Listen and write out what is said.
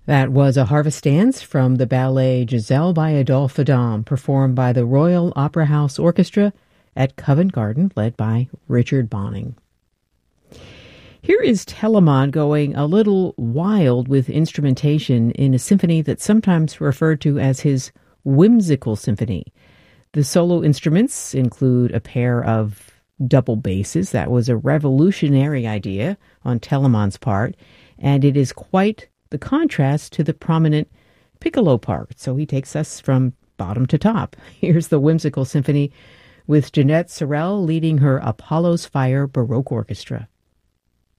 That was a harvest dance from the ballet Giselle by Adolphe Adam, performed by the Royal Opera House Orchestra at Covent Garden, led by Richard Bonning. Here is Telemann going a little wild with instrumentation in a symphony that's sometimes referred to as his whimsical symphony. The solo instruments include a pair of double basses. That was a revolutionary idea on Telemann's part, and it is quite the contrast to the prominent piccolo part. So he takes us from bottom to top. Here's the whimsical symphony with Jeanette Sorel leading her Apollo's Fire Baroque Orchestra.